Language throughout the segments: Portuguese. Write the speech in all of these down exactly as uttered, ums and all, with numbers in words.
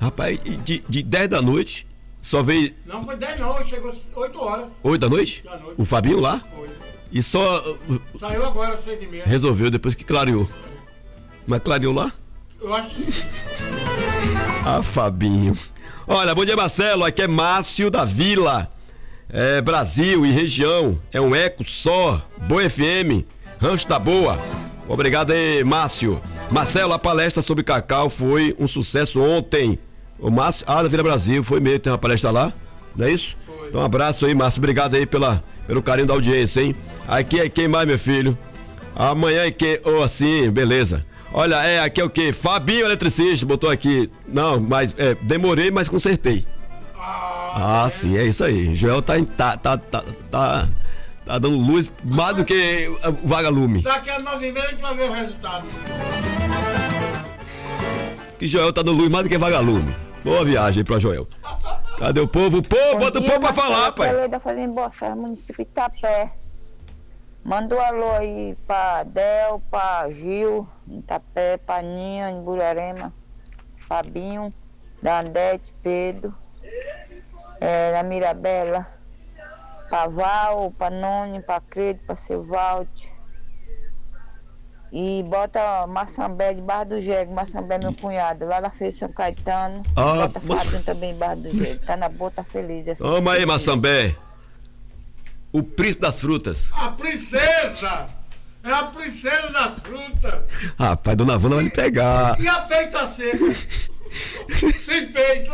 Rapaz, de, de dez da noite, só veio... Não foi dez não, chegou oito horas. oito da noite? Da noite. O Fabinho lá? Foi. E só... Saiu agora, seis e meia. Resolveu depois que clareou. Mas clareou lá? Eu acho que sim. Ah, Fabinho. Olha, bom dia, Marcelo. Aqui é Márcio da Vila. É, Brasil e região. É um eco só. Boa F M. Rancho da Boa. Obrigado aí, Márcio. Marcelo, a palestra sobre cacau foi um sucesso ontem. O Márcio, ah, da Vila Brasil, foi mesmo, tem uma palestra lá, não é isso? Foi. Então um abraço aí, Márcio, obrigado aí pela, pelo carinho da audiência, hein? Aqui é quem mais, meu filho? Amanhã é quem, oh, assim, beleza. Olha, é, aqui é o quê? Fabinho Eletricista, botou aqui, não, mas, é, demorei, mas consertei. Ah, ah é. Sim, é isso aí, Joel tá, tá, tá, tá, tá, tá dando luz mais do que o vagalume. Daqui a nove e meia a gente vai ver o resultado. Que Joel tá dando luz mais do que vagalume. Boa viagem pra Joel. Cadê o povo? O povo, bota o povo pra falar, pai. Eu da Fazenda Boçá, município de Itapé. Manda um alô aí pra Del, pra Gil, em Itapé, pra Ninha, em Burarema, Fabinho, da Andete, Pedro, é, da Mirabela, pra Val, pra Noni, pra Credo, pra Silvalte. E bota Maçambé de Barra do Jego, Maçambé meu cunhado, lá na Feira de São Caetano. Ah, bota Fabinho também em Barra do Jego. Tá na boa, tá feliz. Assim, toma aí, Maçambé. O príncipe das frutas. A princesa! É a princesa das frutas. Rapaz, dona Wanda vai lhe pegar. E a peita seca? Sem peito.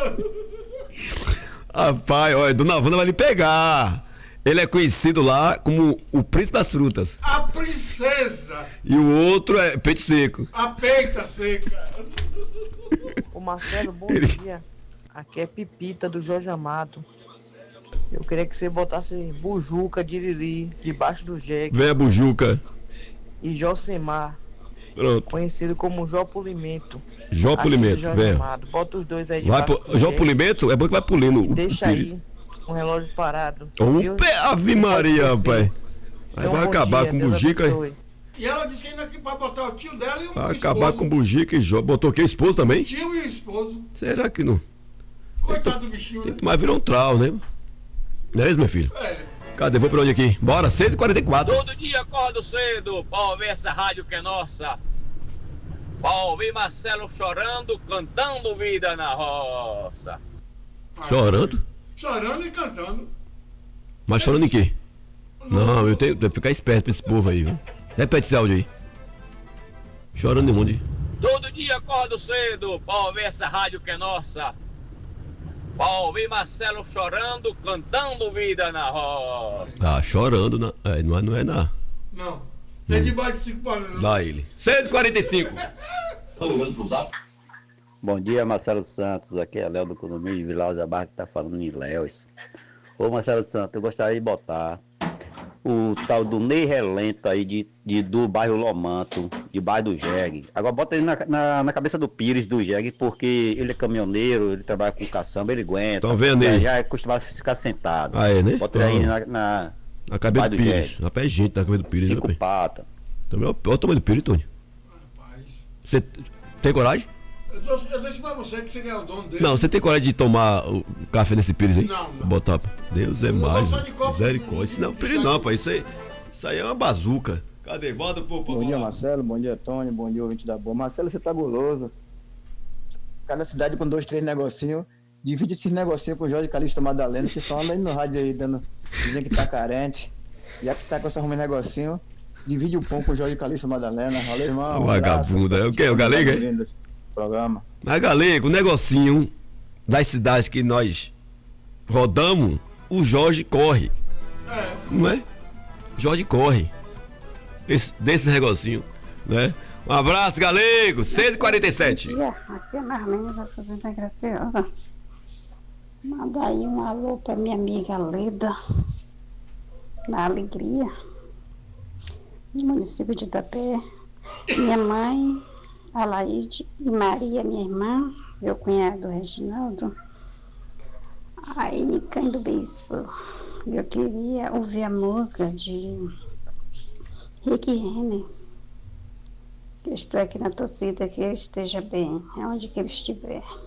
Rapaz, olha, dona Wanda vai lhe pegar. Ele é conhecido lá como o príncipe das frutas. A princesa. E o outro é peito seco. A peita seca. Ô Marcelo, bom Ele... dia. Aqui é Pipita do Jorge Amado. Eu queria que você botasse Bujuca de Lili debaixo do jegue. Vem a Bujuca. E Josemar. Pronto. Conhecido como Jó Polimento. Jó Polimento, vem. Bota os dois aí vai debaixo do Jó Polimento? É bom que vai pulindo. E deixa aí um relógio parado. Opa, Ave Maria, rapaz. Aí vai acabar dia, com Deus Bujica. abençoe. E ela disse que ainda aqui pra botar o tio dela e o vai esposo. Acabar com Bujica e Jó. Botou o que? Esposo também? O tio e o esposo. Será que não? Coitado do bichinho, né? Mas virou um trau, né? Não é isso, meu filho? É. Cadê? Vou pra onde aqui? Bora, seis e quarenta e quatro. Todo dia acordo cedo pra ouvir essa rádio que é nossa. Pra ouvir Marcelo chorando, cantando vida na roça. Chorando? Chorando e cantando. Mas chorando em quê? Não, não eu tenho, tenho que ficar esperto pra esse povo aí, viu? Repete esse áudio aí. Chorando em onde? Todo dia acordo cedo pra ouvir essa rádio que é nossa. Pra ouvir Marcelo chorando, cantando vida na roça. Ah, chorando, na, é, não, é, não é na... Não, é debaixo de cinco panelas. Dá ele. seis e quarenta e cinco. Bom dia, Marcelo Santos. Aqui é Léo do Condomínio de Vilar da Barra que tá falando em Léus. Ô, Marcelo Santos, eu gostaria de botar o tal do Ney Relento aí de, de, do bairro Lomanto, de bairro do Jegue. Agora bota ele na, na, na cabeça do Pires do Jegue, porque ele é caminhoneiro, ele trabalha com caçamba, ele aguenta. Estão vendo aí? Já é acostumado a ficar sentado. Ah, é, né? Bota ele aí na, na, na cabeça do, do Pires. Rapaz, é gente na cabeça do Pires. Cinco patas. Olha o tamanho do Pires, Tony. Rapaz. Você tem coragem? Eu, eu deixo pra você que você é o dono dele. Não, você tem coragem de tomar o café nesse Pires aí? Não, não. Botar. Deus é mais. Misericórdia. Isso não, Pires não, pai. Isso aí, isso aí é uma bazuca. Cadê? Volta pro Bom dia, Marcelo. Bom dia, Tony. Bom dia, ouvinte da boa. Marcelo, você tá guloso. Cada cidade com dois, três negocinhos. Divide esses negocinhos com o Jorge Calixto Madalena, que só anda aí no rádio aí, dando, dizendo que tá carente. Já que você tá com essa ruim negocinho, divide o pão com o Jorge Calixto Madalena. Valeu, irmão. Vagabunda. É o quê? O Galego? Programa. Mas, Galego, o negocinho das cidades que nós rodamos, o Jorge corre. É. Não é? Jorge corre. Esse, desse negocinho, né? Um abraço, Galego. seis e quarenta e sete. Aqui é Marlene da Fazenda Graciosa. Manda aí um alô pra minha amiga Leda, na Alegria, no município de Itapé. Minha mãe, a Laide, e Maria, minha irmã, meu cunhado Reginaldo. Aí, Nicã do Bispo. Eu queria ouvir a música de Rick Renner. Eu estou aqui na torcida, que ele esteja bem, onde que ele estiver.